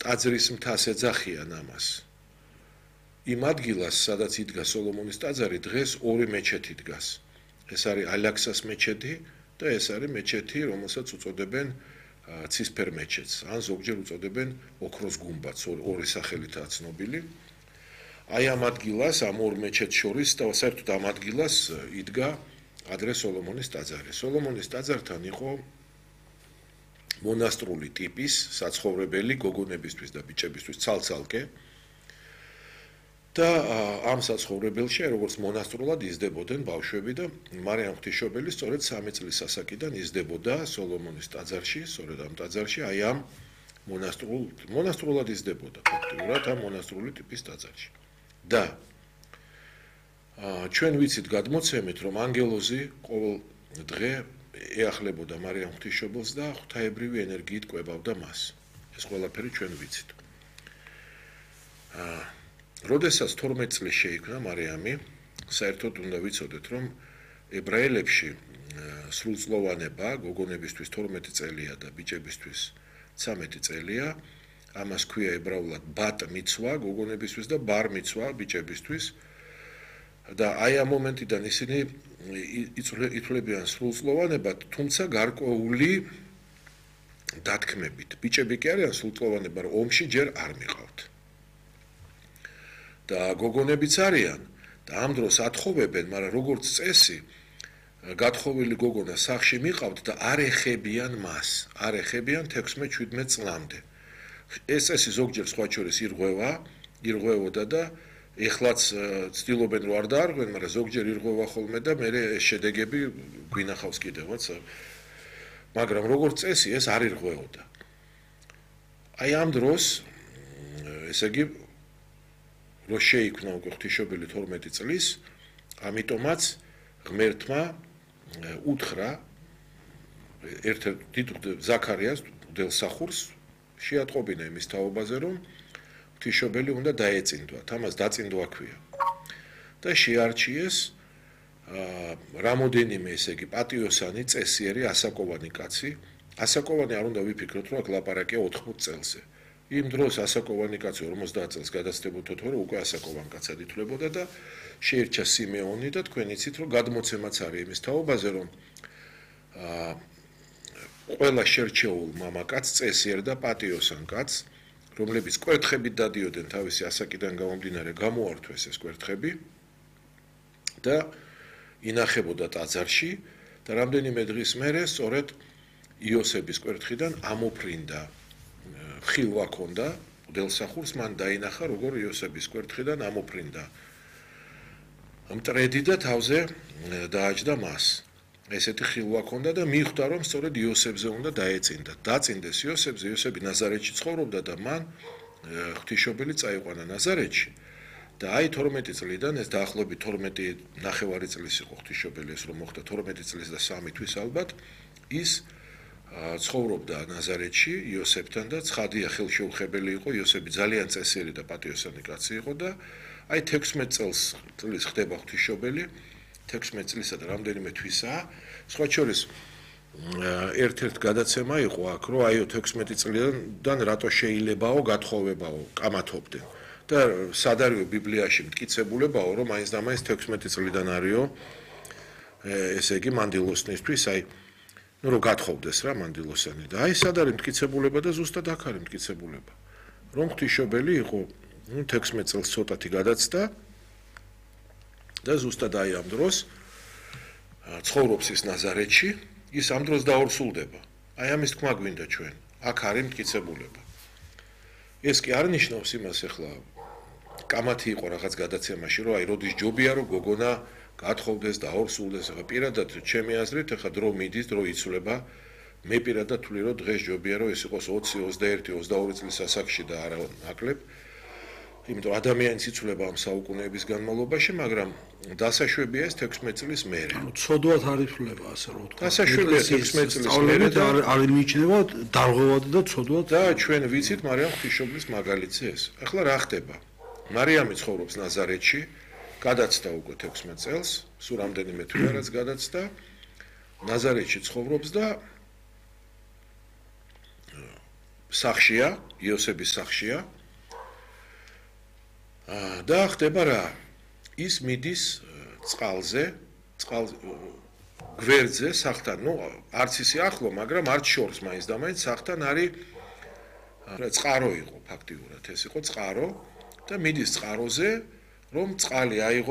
ტაძრის მთას ეძახიან ამას. იმ ადგილას, სადაც იდგა სოლომონის ტაძარი, დღეს ორი მეჩეთი დგას. ეს არის ალაქსას მეჩეთი და ეს არის მეჩეთი, რომელსაც უწოდებენ ცისფერ მეჩეთს, ან ზოგჯერ უწოდებენ ოქროს გუმბათს, ორი სახელითაა ცნობილი. აი ამ ადგილას, ამ ორ მეჩეთს შორის და საერთოდ ამ ადგილას იდგა ადრე სოლომონის ტაძარი. სოლომონის ტაძართან იყო მონასტრული ტიპის საცხოვრებელი გოგონებისთვის და ბიჭებისთვის ცალ-ცალკე. და ამ საცხოვრებელში, როგორც მონასტრულად იზრდებოდნენ ბავშვები და მარიამ ღვთისმშობელი სწორედ 3 წლის ასაკიდან იზრდებოდა სოლომონის ტაძარში, სწორედ ამ ტაძარში, აი ამ მონასტრულად იზრდებოდა, ფაქტიურად ამ მონასტრული ტიპის ტაძარში. და ჩვენ ვიცით გადმოცემით, რომ ანგელოზი ყოველ დღე ეახლებოდა მარიამ ღვთისმშობელს და ღვთაებრივი ენერგიით კვებავდა მას. ეს ყველაფერი ჩვენ ვიცით. როდესაც 12 წლის შეიქმნა მარიამი, საერთოდ უნდა ვიცოდეთ, რომ ებრაელებში სრულწლოვანება გოგონებისთვის 12 წელია და ბიჭებისთვის 13 წელია. ამას ქვია ებრაულად ბატ მიცვა გოგონებისთვის და ბარ მიცვა ბიჭებისთვის. და აი ამ მომენტიდან ისინი ითვლებიან სრულწლოვანებად, თუმცა გარკვეული დათქმებით. ბიჭები კი არიან სრულწლოვანება, რომ ომში ჯერ არ მიყავთ. და გოგონებიც არიან და ამ დროს ათხოვებენ, მაგრამ როგორც წესი, გათხოვილი გოგონა სახლში მიყავთ და არ ეხებიან მას, არ ეხებიან 16-17 წლამდე. ეს წესი ზოგჯერ სხვა შორის ირღვევოდა და ეხლაც ცდილობენ რომ არ დაარღვენ, მაგრამ ზოგჯერ ირღვევა ხოლმე და მე ეს შედეგები გვინახავს კიდევაც. მაგრამ როგორც წესი ეს არ ირღვეოდა. აი ამ დროს ესე იგი რო შეიქმნა უკვე ღვთისმშობელი 12 წლის, ამიტომაც ღმერთმა უთხრა ერთ-ერთ ზაქარიას უდელსახურს შეატყობინა იმის თაობაზე, რომ ღვთისმშობელი უნდა დაეწინდვათ, ამას დაწინდვა ქვია. და შეარჩიეს რამოდენიმე ესე იგი პატიოსანი, წესიერი, ასაკოვანი კაცი. ასაკოვანი არ უნდა ვიფიქროთ, რომ აქ ლაპარაკია 80 წელზე. იმ დროს ასაკოვანი კაცი 50 წელს გადაცდებოდა, რომ უკვე ასაკოვან კაცად ითვლებოდა და შეირჩა სიმეონი და თქვენ იცით, რომ გადმოცემაც არის იმის თაობაზე, რომ ყველა შერჩეულ მამაკაცს, წესიერ და პატიოსან კაცს, რომლებიც კვერთხებით დადიოდნენ თავისი ასაკიდან გამომდინარე, გამოართვეს ეს კვერთხები და ინახებოდა ტაძარში და რამდენიმე დღის მერე სწორედ იოსების კვერთხიდან ამოფრინდა ხილვა ქონდა უდელსახურს, მან დაინახა, როგორ იოსების კვერთხიდან ამოფრინდა მტრედი და თავზე დააჯდა მას. ესეთი ხილვა ქონდა და მიხვდა, რომ სწორედ იოსებზე უნდა დაეწინდა. დაწინდეს იოსებზე, იოსები ნაზარეთში ცხოვრობდა და მან ღვთისმშობელი წაიყვანა ნაზარეთში. და აი 12 წლიდან, ეს დაახლოებით 12 ნახევარი წლის იყო ღვთისმშობელი, ეს რომ მოხდა 12 წლის და 3 თვის ალბათ, ის ცხოვრობდა ნაზარეთში იოსებთან და ცხადია ხელშეუხებელი იყო, იოსები ძალიან წესიერი და პატიოსანი კაცი იყო და აი 16 წლის ხდება ღვთისმშობელი, 16 წლისა და რამდენიმე თვისაა. სხვა შორის ერთ-ერთ გადაცემა იყო აქ, რომ აი 16 წლიდან რატო შეიძლებაო გათხოვებაო კამათობდნენ. და სად არისო ბიბლიაში მტკიცებულებაო, რომ მაინც და მაინც 16 წლიდან არისო ესე იგი მანდილოსნისთვის, აი რომ გათხოვდეს რა მანდილოსანი და აი სად არის მტკიცებულება და ზუსტად აქ არის მტკიცებულება. რომ ღვთისმშობელი იყო 16 წელს ცოტათი გადაცდა და ზუსტად აი ამ დროს ცხოვრობს ის ნაზარეთში, ის ამ დროს დაორსულდება. აი ამის თქმა გვინდა ჩვენ. აქ არის მტკიცებულება. ეს კი არ ნიშნავს იმას ახლა კამათი იყო რაღაც გადაცემაში, რომ აი როდის ჯობია რომ გოგონა გათხოვდეს და დაორსულდეს, ახლა პირადად ჩემი აზრით, ახლა დრო მიდის, დრო იცვლება. მე პირადად თვლი, რომ დღეს ჯობია რომ ეს იყოს 20, 21, 22 წლის ასაკში და არა ნაკლებ. იმიტომ ადამიანის იცვლება ამ საუკუნეების განმავლობაში, მაგრამ დასაშვებია ეს 16 წლის მერე. ცოდვად არ ითვლება, ასე რომ ვთქვა. დასაშვებია 16 წლის მერე და არ მიიჩნევა დარღვევად და ცოდვად. და ჩვენ ვიცით მარიამ ღვთისმშობლის მაგალითზე ეს. ახლა რა ხდება? მარიამი ცხოვრობს ნაზარეთში, გადაცდა უკვე 16 წელს, სულ რამდენიმე თვე რაც გადაცდა, ნაზარეთში ცხოვრობს და სახშია, იოსების სახშია. და ხდება რა? ის მიდის წყალზე, გვერდზე, სახთან, არც ისე ახლო, მაგრამ არც შორს მაინც და მაინც სახთან არის წყარო იყო ფაქტიურად, ეს იყო წყარო და მიდის წყაროზე, რომ წყალი აიღო